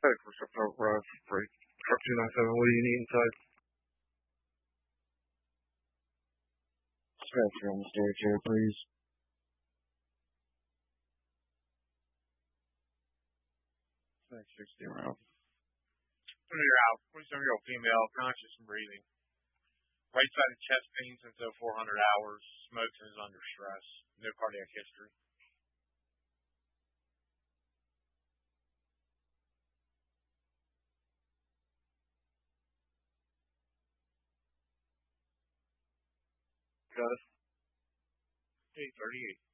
Hey, for some for truck 297, what do you need inside? Scratcher on the stair chair, please. Thanks, 60 around. 20-year out. 27-year-old female, conscious and breathing. Right-sided chest pain since 0400 hours. Smokes and is under stress. No cardiac history. Got it. 838.